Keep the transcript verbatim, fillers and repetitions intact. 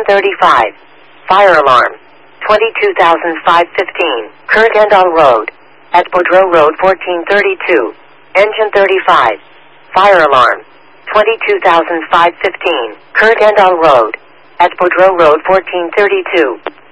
thirty-five. Fire alarm. twenty-two thousand five hundred fifteen. Current Endall Road. At Boudreaux Road fourteen thirty-two. Engine thirty-five. Fire alarm. twenty-two thousand five hundred fifteen. Current Endall Road. At Boudreaux Road fourteen thirty-two.